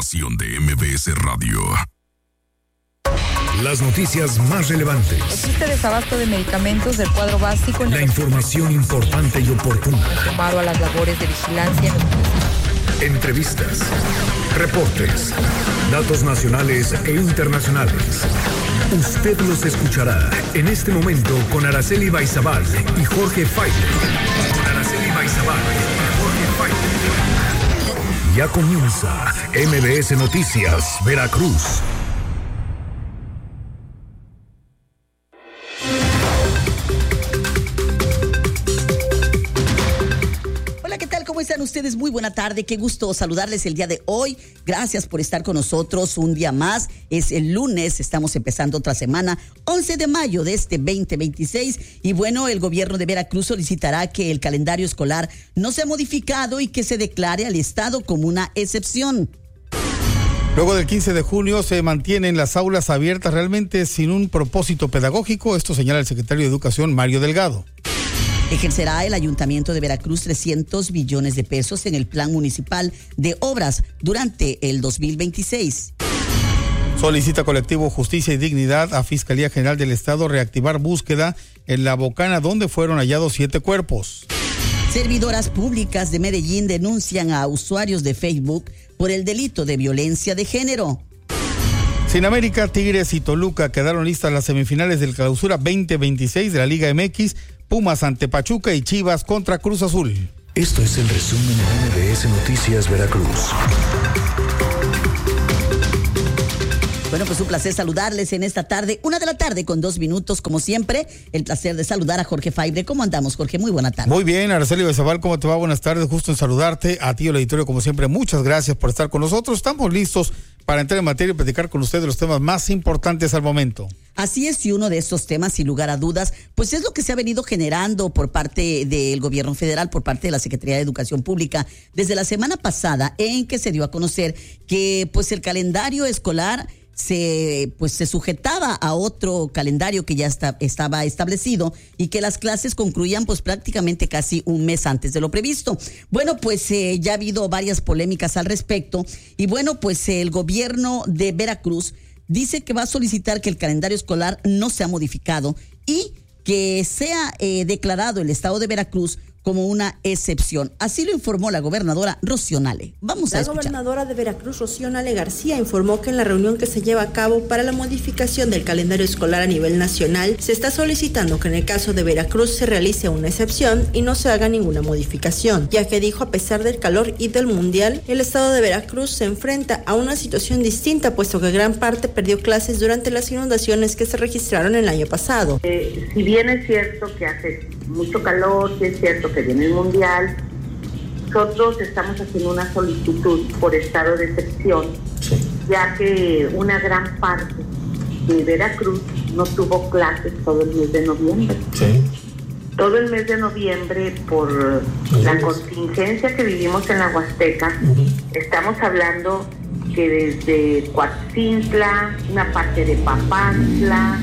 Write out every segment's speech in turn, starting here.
De MBS Radio. Las noticias más relevantes. Existe desabasto de medicamentos del cuadro básico. La información importante y oportuna. Sumado a las labores de vigilancia. Entrevistas, reportes, datos nacionales e internacionales. Usted los escuchará en este momento con Araceli Baizabal y Jorge Faible. Ya comienza MBS Noticias, Veracruz. Hola, ¿qué tal? ¿Cómo están ustedes? Muy buena tarde, qué gusto saludarles el día de hoy. Gracias por estar con nosotros un día más. Es el lunes, estamos empezando otra semana, 11 de mayo de este 2026. Y bueno, el gobierno de Veracruz solicitará que el calendario escolar no sea modificado y que se declare al estado como una excepción. Luego del 15 de junio se mantienen las aulas abiertas realmente sin un propósito pedagógico. Esto señala el secretario de Educación, Mario Delgado. Ejercerá el Ayuntamiento de Veracruz 300 billones de pesos en el Plan Municipal de Obras durante el 2026. Solicita colectivo Justicia y Dignidad a Fiscalía General del Estado reactivar búsqueda en La Bocana, donde fueron hallados 7 cuerpos. Servidoras públicas de Medellín denuncian a usuarios de Facebook por el delito de violencia de género. Sin América, Tigres y Toluca quedaron listas las semifinales del Clausura 2026 de la Liga MX. Pumas ante Pachuca y Chivas contra Cruz Azul. Esto es el resumen de MBS Noticias Veracruz. Bueno, pues un placer saludarles en esta tarde, 1 de la tarde con 2 minutos, como siempre. El placer de saludar a Jorge Faibre. ¿Cómo andamos, Jorge? Muy buena tarde. Muy bien, Araceli Baizabal, ¿cómo te va? Buenas tardes, justo en saludarte. A ti, el auditorio, como siempre, muchas gracias por estar con nosotros. Estamos listos para entrar en materia y platicar con ustedes los temas más importantes al momento. Así es, y uno de estos temas, sin lugar a dudas, pues es lo que se ha venido generando por parte del gobierno federal, por parte de la Secretaría de Educación Pública, desde la semana pasada, en que se dio a conocer que pues el calendario escolar se sujetaba a otro calendario que ya estaba establecido y que las clases concluían pues prácticamente casi un mes antes de lo previsto. Bueno, pues ya ha habido varias polémicas al respecto y bueno, pues el gobierno de Veracruz dice que va a solicitar que el calendario escolar no sea modificado y que sea declarado el estado de Veracruz como una excepción. Así lo informó la gobernadora Rocío Nale. Vamos a escuchar. La gobernadora de Veracruz, Rocío Nale García, informó que en la reunión que se lleva a cabo para la modificación del calendario escolar a nivel nacional, se está solicitando que en el caso de Veracruz se realice una excepción y no se haga ninguna modificación, ya que dijo, a pesar del calor y del mundial, el estado de Veracruz se enfrenta a una situación distinta, puesto que gran parte perdió clases durante las inundaciones que se registraron el año pasado. Si bien es cierto que hace mucho calor, si es cierto que viene el mundial, nosotros estamos haciendo una solicitud por estado de excepción, ya que una gran parte de Veracruz no tuvo clases todo el mes de noviembre. Todo el mes de noviembre, por la contingencia que vivimos en la Huasteca, estamos hablando que desde Coatzintla, una parte de Papantla,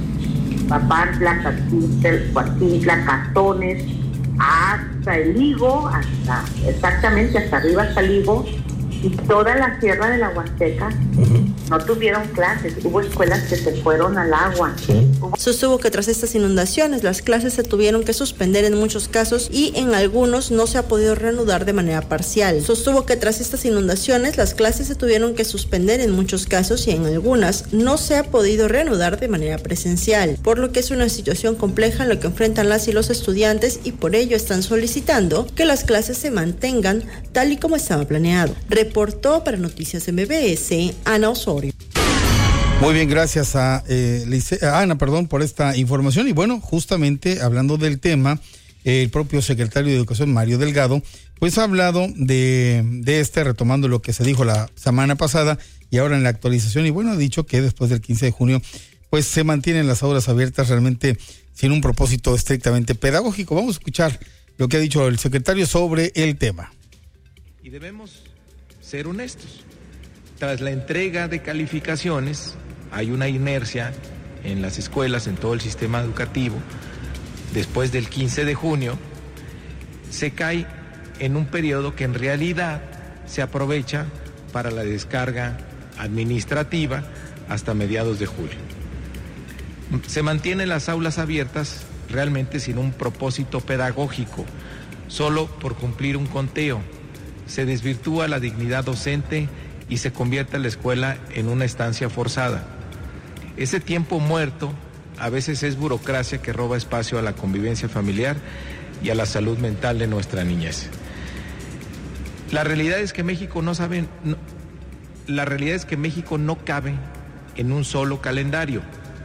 Coatzintla, Cazones, hasta el Higo, exactamente hasta arriba hasta el Higo, y toda la sierra de la Huasteca no tuvieron clases. Hubo escuelas que se fueron al agua. Sostuvo que tras estas inundaciones las clases se tuvieron que suspender en muchos casos y en algunos no se ha podido reanudar de manera parcial. Sostuvo que tras estas inundaciones las clases se tuvieron que suspender en muchos casos y en algunas no se ha podido reanudar de manera presencial, por lo que es una situación compleja en la que enfrentan las y los estudiantes y por ello están solicitando que las clases se mantengan tal y como estaba planeado. Reportó para Noticias MBS, Ana Osorio. Muy bien, gracias a Ana, por esta información. Y bueno, justamente hablando del tema, el propio secretario de Educación, Mario Delgado, pues ha hablado de retomando lo que se dijo la semana pasada y ahora en la actualización. Y bueno, ha dicho que después del 15 de junio, pues se mantienen las aulas abiertas realmente sin un propósito estrictamente pedagógico. Vamos a escuchar lo que ha dicho el secretario sobre el tema. Y debemos ser honestos. Tras la entrega de calificaciones, hay una inercia en las escuelas, en todo el sistema educativo. Después del 15 de junio, se cae en un periodo que en realidad se aprovecha para la descarga administrativa hasta mediados de julio. Se mantienen las aulas abiertas realmente sin un propósito pedagógico, solo por cumplir un conteo. Se desvirtúa la dignidad docente y se convierte la escuela en una estancia forzada. Ese tiempo muerto a veces es burocracia que roba espacio a la convivencia familiar y a la salud mental de nuestra niñez. La realidad es que México no cabe en un solo calendario.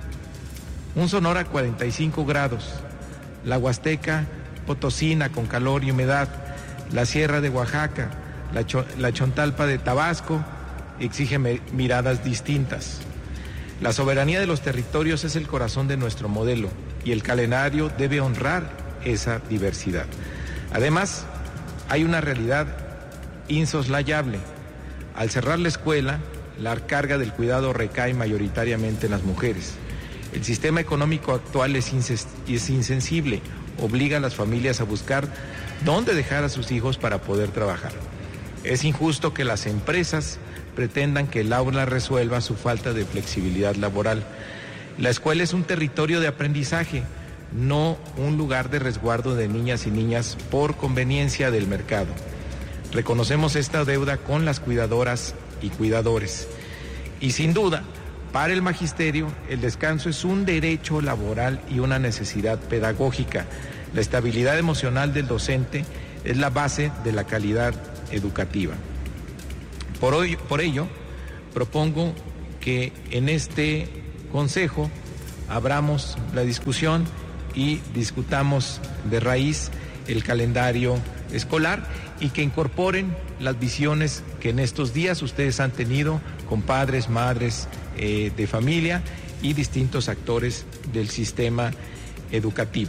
Un Sonora a 45 grados, la Huasteca Potosina con calor y humedad, la Sierra de Oaxaca, la Chontalpa de Tabasco exige miradas distintas. La soberanía de los territorios es el corazón de nuestro modelo y el calendario debe honrar esa diversidad. Además, hay una realidad insoslayable. Al cerrar la escuela, la carga del cuidado recae mayoritariamente en las mujeres. El sistema económico actual es insensible, obliga a las familias a buscar dónde dejar a sus hijos para poder trabajar. Es injusto que las empresas pretendan que el aula resuelva su falta de flexibilidad laboral. La escuela es un territorio de aprendizaje, no un lugar de resguardo de niñas y niñas por conveniencia del mercado. Reconocemos esta deuda con las cuidadoras y cuidadores. Y sin duda, para el magisterio, el descanso es un derecho laboral y una necesidad pedagógica. La estabilidad emocional del docente es la base de la calidad educativa. Por ello, propongo que en este consejo abramos la discusión y discutamos de raíz el calendario escolar y que incorporen las visiones que en estos días ustedes han tenido con padres, madres de familia y distintos actores del sistema educativo.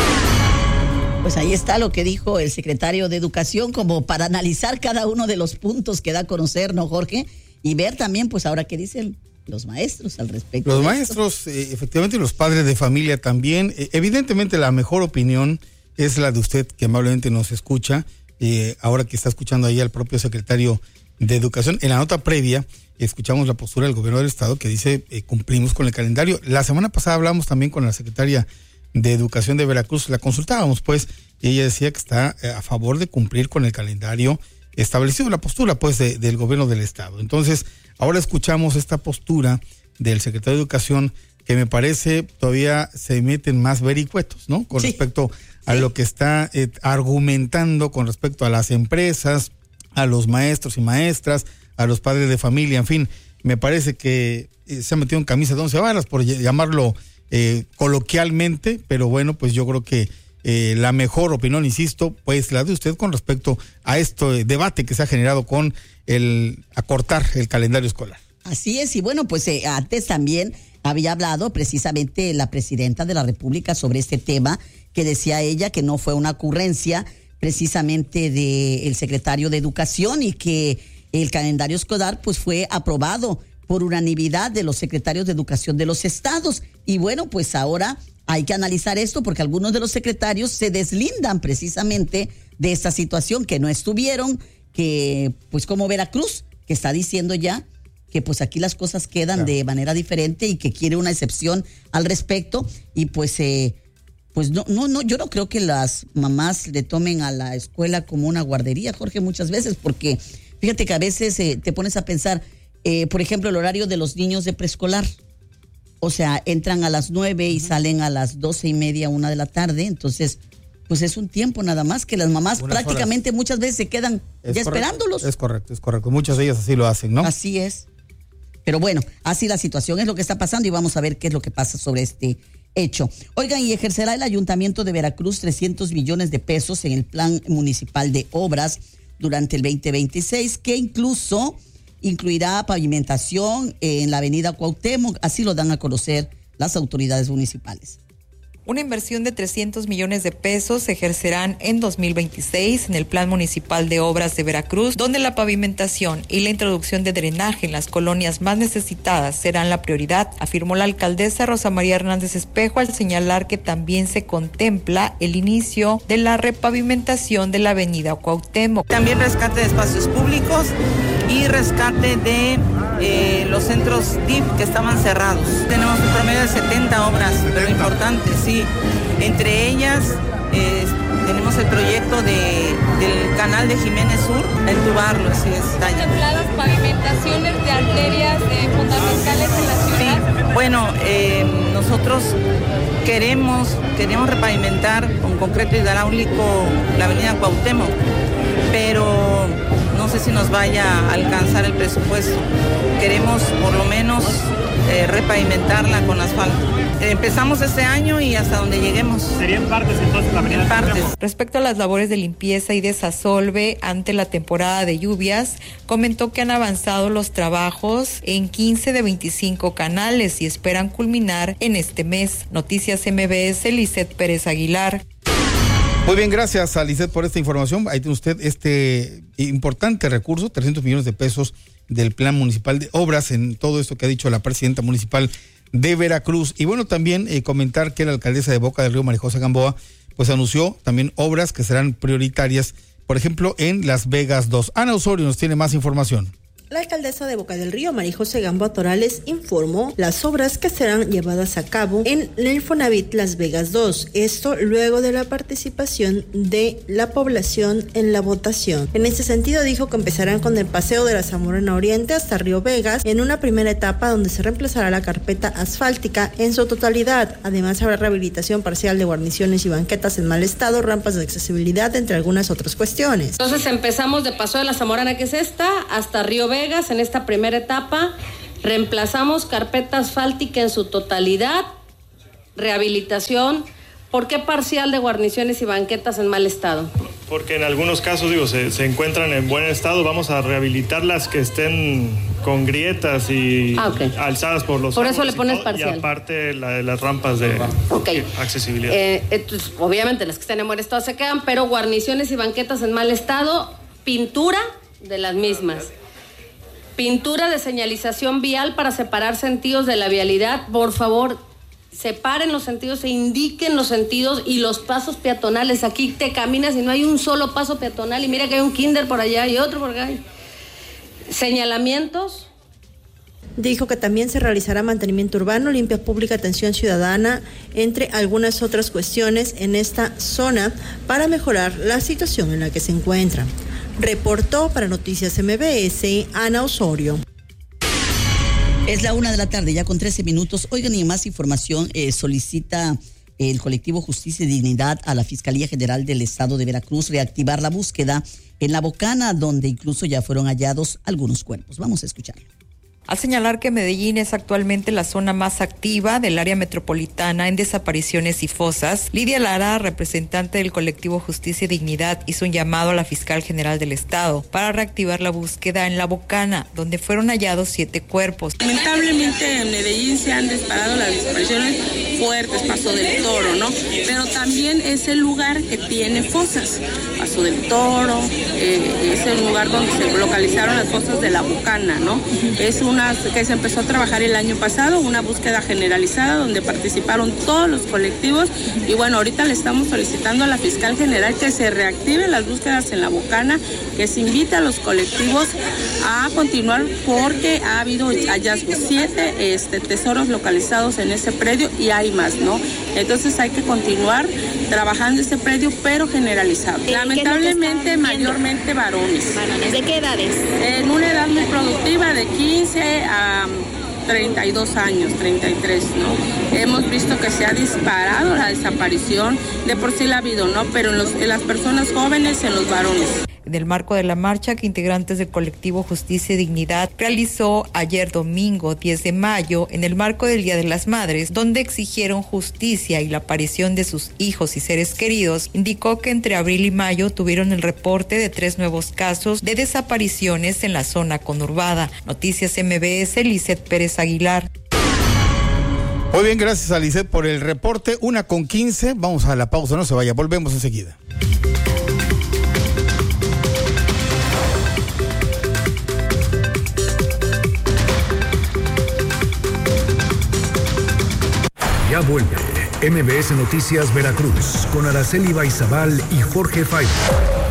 Pues ahí está lo que dijo el secretario de Educación, como para analizar cada uno de los puntos que da a conocer, ¿no, Jorge? Y ver también, pues ahora qué dicen los maestros al respecto. Los maestros, efectivamente, y los padres de familia también. Evidentemente la mejor opinión es la de usted, que amablemente nos escucha, ahora que está escuchando ahí al propio secretario de Educación. En la nota previa escuchamos la postura del gobierno del estado que dice cumplimos con el calendario. La semana pasada hablamos también con la secretaria de Educación de Veracruz, la consultábamos pues, y ella decía que está a favor de cumplir con el calendario establecido, la postura pues del gobierno del estado. Entonces, ahora escuchamos esta postura del secretario de Educación que me parece todavía se meten más vericuetos, ¿no? Con respecto a lo que está argumentando con respecto a las empresas, a los maestros y maestras, a los padres de familia, en fin, me parece que se ha metido en camisa de 11 varas, por llamarlo coloquialmente, pero bueno, pues yo creo que la mejor opinión, insisto, pues la de usted con respecto a este debate que se ha generado con el acortar el calendario escolar. Así es, y bueno, pues antes también había hablado precisamente la presidenta de la República sobre este tema, que decía ella que no fue una ocurrencia precisamente del secretario de Educación y que el calendario escolar pues fue aprobado por unanimidad de los secretarios de Educación de los estados. Y bueno, pues ahora hay que analizar esto porque algunos de los secretarios se deslindan precisamente de esta situación, que no estuvieron, que pues como Veracruz, que está diciendo ya que pues aquí las cosas quedan de manera diferente y que quiere una excepción al respecto. Y pues no, yo no creo que las mamás le tomen a la escuela como una guardería, Jorge, muchas veces, porque fíjate que a veces te pones a pensar, por ejemplo, el horario de los niños de preescolar. O sea, entran a las 9 y salen a las 12:30, 1 de la tarde. Entonces, pues es un tiempo nada más que las mamás prácticamente muchas veces se quedan ya esperándolos. Es correcto. Muchas de ellas así lo hacen, ¿no? Así es. Pero bueno, así la situación es lo que está pasando y vamos a ver qué es lo que pasa sobre este hecho. Oigan, y ejercerá el Ayuntamiento de Veracruz 300 millones de pesos en el Plan Municipal de Obras durante el 2026, que incluso incluirá pavimentación en la avenida Cuauhtémoc, así lo dan a conocer las autoridades municipales. Una inversión de 300 millones de pesos se ejercerán en 2026 en el Plan Municipal de Obras de Veracruz, donde la pavimentación y la introducción de drenaje en las colonias más necesitadas serán la prioridad, afirmó la alcaldesa Rosa María Hernández Espejo al señalar que también se contempla el inicio de la repavimentación de la avenida Cuauhtémoc. También rescate de espacios públicos, y rescate de los centros DIF que estaban cerrados. Tenemos un promedio de 70 obras, pero importantes, sí. Entre ellas tenemos el proyecto del canal de Jiménez Sur, entubarlo, así es. ¿Contempladas pavimentaciones de arterias fundamentales en la ciudad? Sí, bueno, nosotros queremos repavimentar con concreto hidráulico la avenida Cuauhtémoc, pero no sé si nos vaya a alcanzar el presupuesto. Queremos por lo menos repavimentarla con asfalto. Empezamos este año y hasta donde lleguemos. ¿Serían partes entonces la avenida? Partes. Respecto a las labores de limpieza y desasolve ante la temporada de lluvias, comentó que han avanzado los trabajos en 15 de 25 canales y esperan culminar en este mes. Noticias MBS, Lisette Pérez Aguilar. Muy bien, gracias a Lisette por esta información. Ahí tiene usted este importante recurso, 300 millones de pesos del Plan Municipal de Obras, en todo esto que ha dicho la presidenta municipal de Veracruz. Y bueno, también comentar que la alcaldesa de Boca del Río, María José Gamboa, pues anunció también obras que serán prioritarias, por ejemplo, en Las Vegas 2. Ana Osorio nos tiene más información. La alcaldesa de Boca del Río, María José Gamboa Torales, informó las obras que serán llevadas a cabo en el Infonavit Las Vegas 2. Esto luego de la participación de la población en la votación. En este sentido, dijo que empezarán con el paseo de la Zamorana Oriente hasta Río Vegas en una primera etapa donde se reemplazará la carpeta asfáltica en su totalidad. Además, habrá rehabilitación parcial de guarniciones y banquetas en mal estado, rampas de accesibilidad, entre algunas otras cuestiones. Entonces empezamos de Paseo de la Zamorana, que es esta, hasta Río Vegas. En esta primera etapa reemplazamos carpeta asfáltica en su totalidad, rehabilitación. ¿Por qué parcial de guarniciones y banquetas en mal estado? Porque en algunos casos, se encuentran en buen estado. Vamos a rehabilitar las que estén con grietas y alzadas por los... Por eso le pones parcial. Y aparte las rampas de accesibilidad. Entonces, obviamente las que estén en buen estado se quedan, pero guarniciones y banquetas en mal estado, pintura de las mismas. Pintura de señalización vial para separar sentidos de la vialidad. Por favor, separen los sentidos, se indiquen los sentidos y los pasos peatonales. Aquí te caminas y no hay un solo paso peatonal y mira que hay un kinder por allá y otro por acá. Señalamientos. Dijo que también se realizará mantenimiento urbano, limpia pública, atención ciudadana, entre algunas otras cuestiones en esta zona para mejorar la situación en la que se encuentra. Reportó para Noticias MBS, Ana Osorio. Es la 1:00 p.m, ya con 13 minutos. Oigan, y más información, solicita el colectivo Justicia y Dignidad a la Fiscalía General del Estado de Veracruz reactivar la búsqueda en La Bocana, donde incluso ya fueron hallados algunos cuerpos. Vamos a escucharlo. Al señalar que Medellín es actualmente la zona más activa del área metropolitana en desapariciones y fosas, Lidia Lara, representante del colectivo Justicia y Dignidad, hizo un llamado a la fiscal general del estado para reactivar la búsqueda en La Bocana, donde fueron hallados 7 cuerpos. Lamentablemente en Medellín se han disparado las desapariciones fuertes, Paso del Toro, ¿no? Pero también es el lugar que tiene fosas. Paso del Toro, es el lugar donde se localizaron las fosas de La Bocana, ¿no? Es una que se empezó a trabajar el año pasado, una búsqueda generalizada donde participaron todos los colectivos y bueno, ahorita le estamos solicitando a la fiscal general que se reactiven las búsquedas en La Bocana, que se invite a los colectivos a continuar porque ha habido hallazgos, 7 tesoros localizados en ese predio y hay más, ¿no? Entonces hay que continuar trabajando ese predio, pero generalizado. Lamentablemente, mayormente varones. ¿Varones de qué edades? En una edad muy productiva, de 15 a 32 años, 33, ¿no? Hemos visto que se ha disparado la desaparición, de por sí la ha habido, ¿no? Pero en las personas jóvenes, en los varones. En el marco de la marcha que integrantes del colectivo Justicia y Dignidad realizó ayer domingo 10 de mayo en el marco del Día de las Madres, donde exigieron justicia y la aparición de sus hijos y seres queridos, indicó que entre abril y mayo tuvieron el reporte de 3 nuevos casos de desapariciones en la zona conurbada. Noticias MBS, Lisette Pérez Aguilar. Muy bien, gracias a Lisette por el reporte. 1:15, vamos a la pausa, no se vaya, volvemos enseguida. Ya vuelve MBS Noticias Veracruz con Araceli Baizabal y Jorge Faibo.